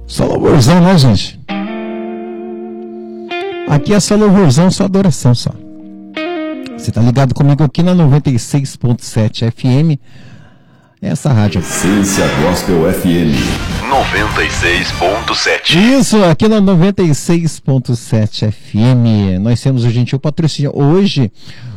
Só louvorzão, né, gente? Aqui é só louvorzão, só adoração, só. Você tá ligado comigo aqui na 96.7 FM. Essa rádio. Essência Gospel FM 96.7. Isso, aqui na 96.7 FM. Nós temos o gentil patrocínio. Hoje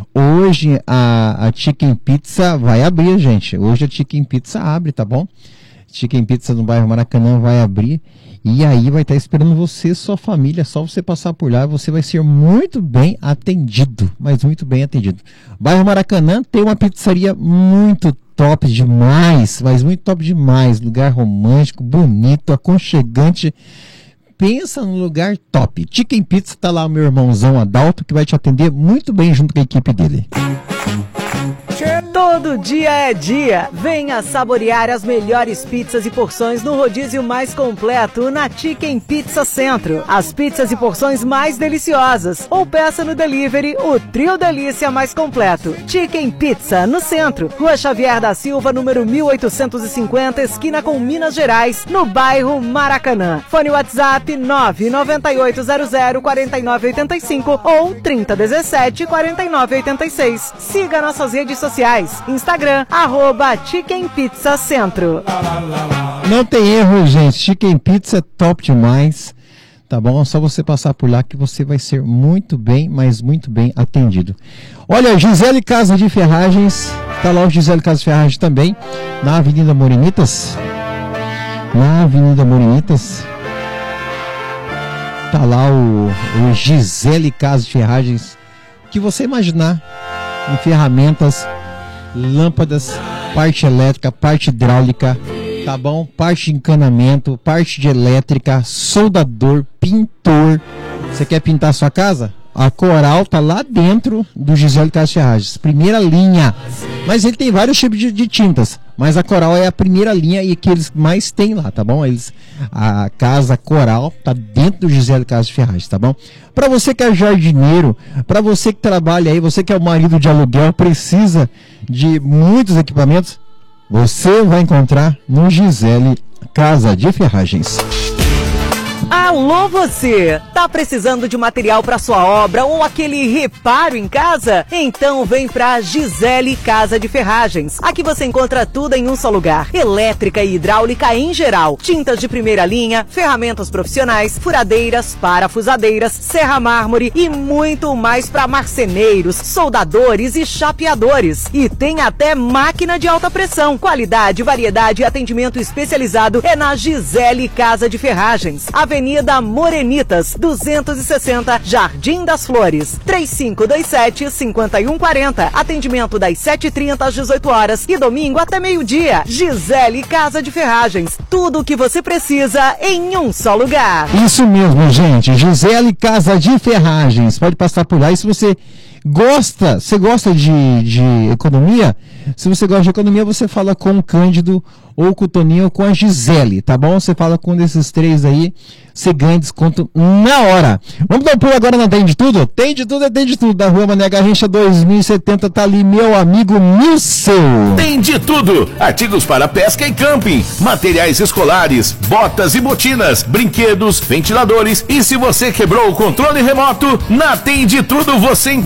a Chicken Pizza vai abrir, gente. Hoje a Chicken Pizza abre, tá bom? Chicken Pizza no bairro Maracanã vai abrir. E aí vai estar esperando você, sua família. Só você passar por lá, você vai ser muito bem atendido. Mas muito bem atendido. Bairro Maracanã tem uma pizzaria muito top demais. Mas muito top demais. Lugar romântico, bonito, aconchegante. Pensa num lugar top. Chicken Pizza, tá lá o meu irmãozão Adalto, que vai te atender muito bem junto com a equipe dele. Todo dia é dia. Venha saborear as melhores pizzas e porções no rodízio mais completo na Chicken Pizza Centro. As pizzas e porções mais deliciosas. Ou peça no delivery o trio delícia mais completo. Chicken Pizza no Centro, Rua Xavier da Silva, número 1850, esquina com Minas Gerais, no bairro Maracanã. Fone WhatsApp 998004985 ou 3017-4986. Siga nossas redes sociais. Instagram, @Chicken Pizza Centro. Não tem erro, gente. Chicken Pizza é top demais. Tá bom? É só você passar por lá que você vai ser muito bem, mas muito bem atendido. Olha, Gisele Casa de Ferragens. Tá lá o Gisele Casa de Ferragens também. Na Avenida Morenitas. Tá lá o Gisele Casa de Ferragens. O que você imaginar em ferramentas, lâmpadas, parte elétrica, parte hidráulica, tá bom? Parte de encanamento, parte de elétrica, soldador, pintor. Você quer pintar a sua casa? A Coral tá lá dentro do Gisele Casa de Ferragens, primeira linha. Mas ele tem vários tipos de tintas, mas a Coral é a primeira linha e que eles mais têm lá, tá bom? A casa Coral tá dentro do Gisele Casa de Ferragens, tá bom? Para você que é jardineiro, para você que trabalha aí, você que é o marido de aluguel, precisa de muitos equipamentos, você vai encontrar no Gisele Casa de Ferragens. Alô você! Tá precisando de material para sua obra ou aquele reparo em casa? Então vem pra Gisele Casa de Ferragens. Aqui você encontra tudo em um só lugar. Elétrica e hidráulica em geral. Tintas de primeira linha, ferramentas profissionais, furadeiras, parafusadeiras, serra mármore e muito mais para marceneiros, soldadores e chapeadores. E tem até máquina de alta pressão. Qualidade, variedade e atendimento especializado é na Gisele Casa de Ferragens. Avenida Morenitas, 260, Jardim das Flores, 3527-5140. Atendimento das 7h30 às 18 horas e domingo até meio-dia. Gisele Casa de Ferragens. Tudo o que você precisa em um só lugar. Isso mesmo, gente. Gisele Casa de Ferragens. Pode passar por lá. E se você gosta de economia, se você gosta de economia, você fala com o Cândido ou com o Toninho ou com a Gisele, tá bom? Você fala com um desses três aí, você ganha desconto na hora. Vamos dar um pulo agora na Tem de Tudo? Tem de Tudo, da Rua Mané Garrincha 2070, tá ali meu amigo Nilson. Tem de tudo, artigos para pesca e camping, materiais escolares, botas e botinas, brinquedos, ventiladores e se você quebrou o controle remoto, na Tem de Tudo você